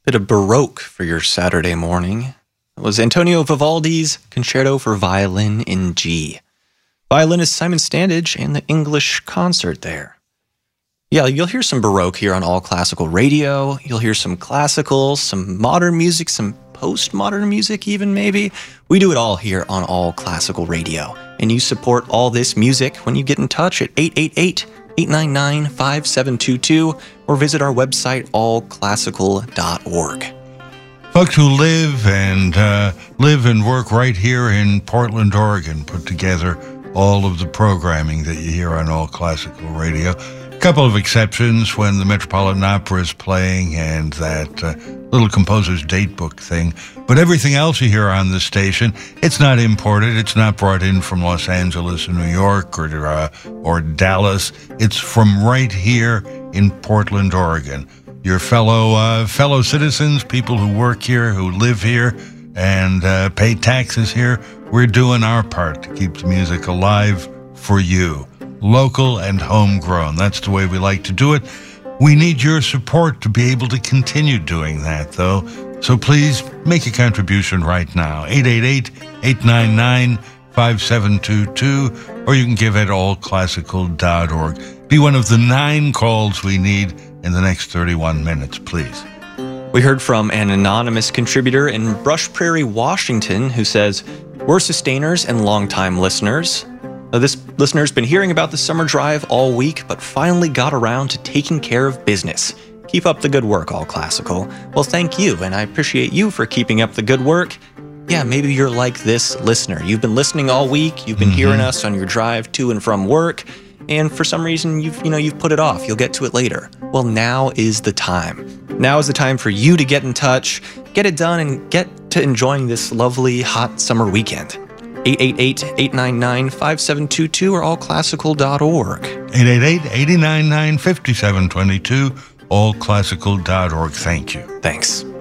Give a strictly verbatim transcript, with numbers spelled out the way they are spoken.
Bit of Baroque for your Saturday morning. It was Antonio Vivaldi's Concerto for Violin in G. Violinist Simon Standage and the English Concert there. Yeah, you'll hear some Baroque here on All Classical Radio. You'll hear some classical, some modern music, some postmodern music even maybe. We do it all here on All Classical Radio. And you support all this music when you get in touch at eight eight eight, eight nine nine, five seven two two or visit our website all classical dot org. Folks who live and uh, live and work right here in Portland, Oregon, put together all of the programming that you hear on All Classical Radio. A couple of exceptions when the Metropolitan Opera is playing and that uh, little composer's date book thing. But everything else you hear on the station, it's not imported. It's not brought in from Los Angeles or New York or, uh, or Dallas. It's from right here in Portland, Oregon. Your fellow uh, fellow citizens, people who work here, who live here, and uh, pay taxes here, we're doing our part to keep the music alive for you. Local and homegrown. That's the way we like to do it. We need your support to be able to continue doing that, though. So please make a contribution right now. eight eight eight, eight nine nine, five seven two two, or you can give at all classical dot org. Be one of the nine calls we need in the next thirty-one minutes, please. We heard from an anonymous contributor in Brush Prairie, Washington, who says, "We're sustainers and longtime listeners. Now, this listener's been hearing about the summer drive all week, but finally got around to taking care of business. Keep up the good work, All Classical." Well, thank you, and I appreciate you for keeping up the good work. Yeah, maybe you're like this listener. You've been listening all week. You've been mm-hmm. hearing us on your drive to and from work, and for some reason, you've you know you've put it off. You'll get to it later. Well, now is the time. Now is the time for you to get in touch, get it done, and get to enjoying this lovely hot summer weekend. eight eight eight, eight nine nine, five seven two two or all classical dot org. eight eight eight, eight nine nine, five seven two two, all classical dot org. Thank you. Thanks.